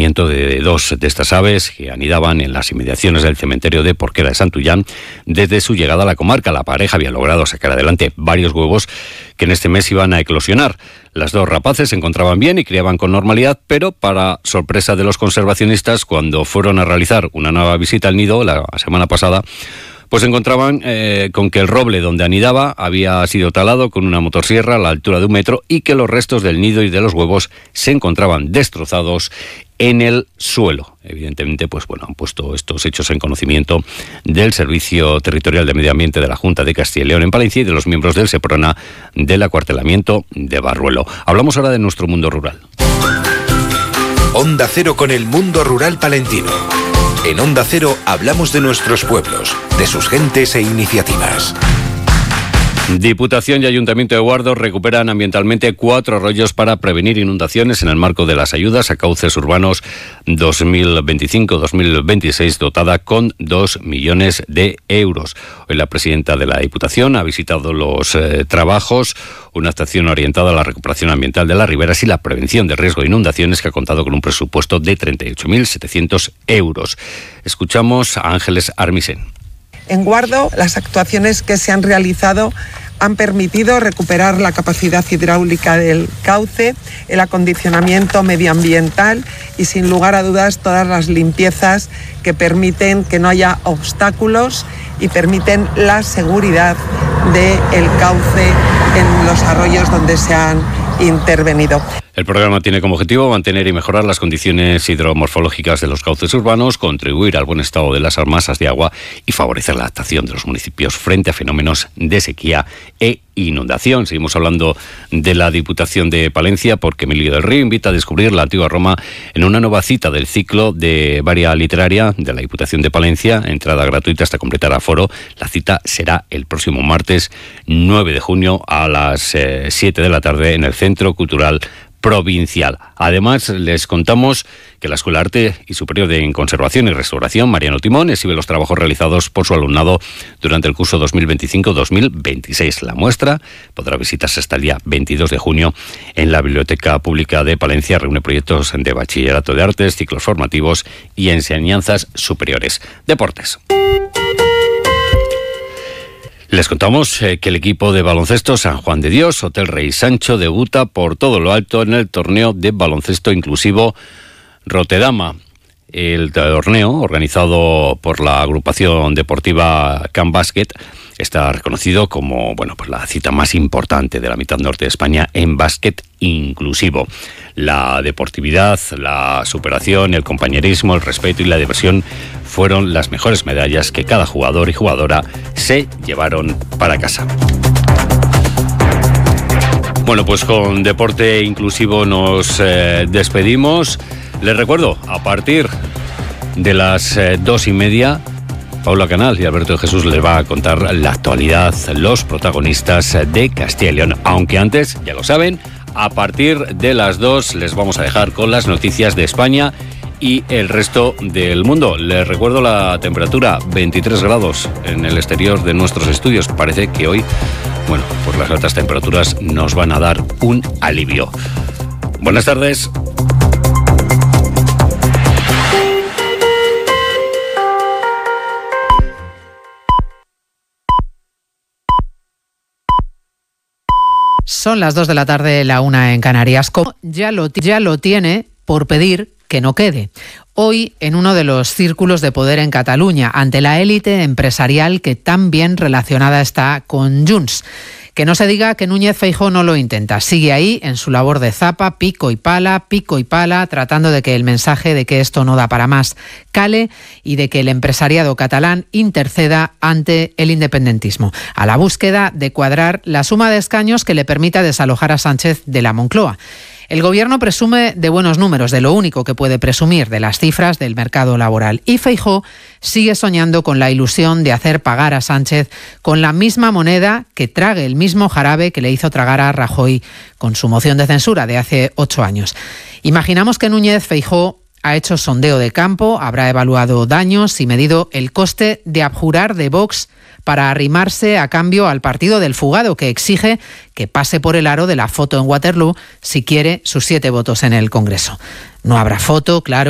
fallecimiento de 2 de estas aves que anidaban en las inmediaciones del cementerio de Porquera de Santullán. Desde su llegada a la comarca, la pareja había logrado sacar adelante varios huevos que en este mes iban a eclosionar. Las 2 rapaces se encontraban bien y criaban con normalidad, pero para sorpresa de los conservacionistas, cuando fueron a realizar una nueva visita al nido la semana pasada, pues se encontraban con que el roble donde anidaba había sido talado con una motosierra a la altura de 1 metro y que los restos del nido y de los huevos se encontraban destrozados en el suelo. Evidentemente, pues bueno, han puesto estos hechos en conocimiento del Servicio Territorial de Medio Ambiente de la Junta de Castilla y León en Palencia y de los miembros del SEPRONA del acuartelamiento de Barruelo. Hablamos ahora de nuestro mundo rural. Onda Cero con el mundo rural palentino. En Onda Cero hablamos de nuestros pueblos, de sus gentes e iniciativas. Diputación y Ayuntamiento de Guardo recuperan ambientalmente 4 arroyos para prevenir inundaciones en el marco de las ayudas a cauces urbanos 2025-2026, dotada con 2 millones de euros. Hoy la presidenta de la Diputación ha visitado los trabajos, una actuación orientada a la recuperación ambiental de las riberas y la prevención del riesgo de inundaciones, que ha contado con un presupuesto de 38.700 euros. Escuchamos a Ángeles Armisen. En Guardo, las actuaciones que se han realizado han permitido recuperar la capacidad hidráulica del cauce, el acondicionamiento medioambiental y, sin lugar a dudas, todas las limpiezas que permiten que no haya obstáculos y permiten la seguridad del cauce en los arroyos donde se han intervenido. El programa tiene como objetivo mantener y mejorar las condiciones hidromorfológicas de los cauces urbanos, contribuir al buen estado de las masas de agua y favorecer la adaptación de los municipios frente a fenómenos de sequía e inundación. Seguimos hablando de la Diputación de Palencia porque Emilio del Río invita a descubrir la antigua Roma en una nueva cita del ciclo de varia literaria de la Diputación de Palencia, entrada gratuita hasta completar aforo. La cita será el próximo martes 9 de junio a las 7 de la tarde en el Centro Cultural Provincial. Además, les contamos que la Escuela de Arte y Superior de Conservación y Restauración Mariano Timón exhibe los trabajos realizados por su alumnado durante el curso 2025-2026. La muestra podrá visitarse hasta el día 22 de junio en la Biblioteca Pública de Palencia. Reúne proyectos de bachillerato de artes, ciclos formativos y enseñanzas superiores. Deportes. Les contamos que el equipo de baloncesto San Juan de Dios, Hotel Rey Sancho, debuta por todo lo alto en el torneo de baloncesto inclusivo Rotedama. El torneo, organizado por la agrupación deportiva Can Basket, está reconocido como la cita más importante de la mitad norte de España en básquet inclusivo. La deportividad, la superación, el compañerismo, el respeto y la diversión fueron las mejores medallas que cada jugador y jugadora se llevaron para casa. Bueno, pues con deporte inclusivo nos despedimos. Les recuerdo, a partir de las 2:30, Paula Canal y Alberto de Jesús les va a contar la actualidad, los protagonistas de Castilla y León. Aunque antes, ya lo saben, a partir de las 2 les vamos a dejar con las noticias de España y el resto del mundo. Les recuerdo la temperatura, 23 grados en el exterior de nuestros estudios. Parece que hoy, pues las altas temperaturas nos van a dar un alivio. Buenas tardes. Son las 2 de la tarde, la 1 en Canarias. Ya lo tiene por pedir que no quede. Hoy, en uno de los círculos de poder en Cataluña, ante la élite empresarial que tan bien relacionada está con Junts. Que no se diga que Núñez Feijóo no lo intenta. Sigue ahí en su labor de zapa, pico y pala, tratando de que el mensaje de que esto no da para más cale y de que el empresariado catalán interceda ante el independentismo, a la búsqueda de cuadrar la suma de escaños que le permita desalojar a Sánchez de la Moncloa. El Gobierno presume de buenos números, de lo único que puede presumir, de las cifras del mercado laboral. Y Feijóo sigue soñando con la ilusión de hacer pagar a Sánchez con la misma moneda que trague el mismo jarabe que le hizo tragar a Rajoy con su moción de censura de hace 8 años. Imaginamos que Núñez Feijóo ha hecho sondeo de campo, habrá evaluado daños y medido el coste de abjurar de Vox para arrimarse a cambio al partido del fugado, que exige que pase por el aro de la foto en Waterloo si quiere sus 7 votos en el Congreso. No habrá foto, claro.